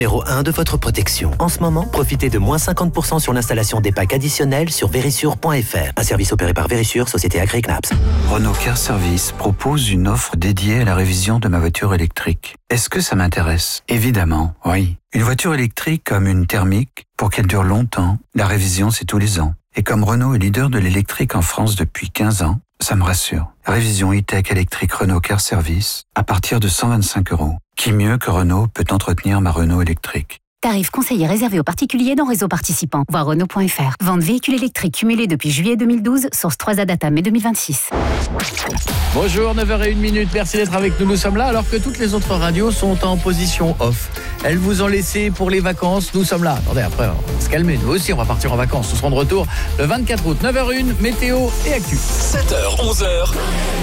Numéro 1 de votre protection. En ce moment, profitez de moins 50% sur l'installation des packs additionnels sur Verisure.fr. Un service opéré par Verisure, société agréée CNAPS. Renault Car Service propose une offre dédiée à la révision de ma voiture électrique. Est-ce que ça m'intéresse ? Évidemment, oui. Une voiture électrique comme une thermique, pour qu'elle dure longtemps, la révision c'est tous les ans. Et comme Renault est leader de l'électrique en France depuis 15 ans, ça me rassure. Révision e-tech électrique Renault Car Service à partir de 125 €. Qui mieux que Renault peut entretenir ma Renault électrique ? Tarif conseillé réservé aux particuliers dans réseau participant. Voir Renault.fr. Vente véhicule électrique cumulé depuis juillet 2012. Source 3A Data mai 2026. Bonjour, 9h01. Merci d'être avec nous. Nous sommes là alors que toutes les autres radios sont en position off. Elles vous ont laissé pour les vacances. Nous sommes là. Attendez, après, on va se calmer. Nous aussi, on va partir en vacances. Nous serons de retour le 24 août. 9h01, météo et actu. 7h, 11h.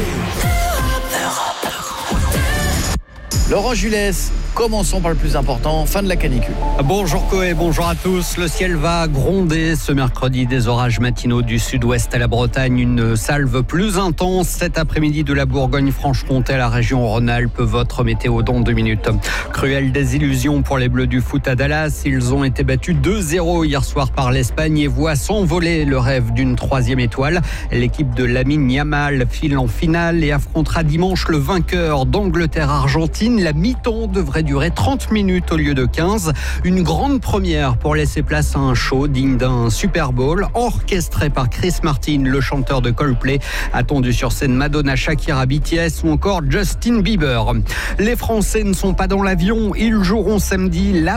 Laurent Julès, commençons par le plus important, fin de la canicule. Bonjour Coé, bonjour à tous. Le ciel va gronder ce mercredi, des orages matinaux du sud-ouest à la Bretagne, une salve plus intense cet après-midi de la Bourgogne-Franche-Comté à la région Rhône-Alpes. Votre météo dans 2 minutes. Cruelle désillusion pour les Bleus du foot à Dallas. Ils ont été battus 2-0 hier soir par l'Espagne et voient s'envoler le rêve d'une 3e étoile. L'équipe de Lamine Yamal file en finale et affrontera dimanche le vainqueur d'Angleterre-Argentine. La mi-temps devrait durer 30 minutes au lieu de 15. Une grande première pour laisser place à un show digne d'un Super Bowl, orchestré par Chris Martin, le chanteur de Coldplay. Attendu sur scène Madonna, Shakira, BTS ou encore Justin Bieber. Les Français ne sont pas dans l'avion. Ils joueront samedi la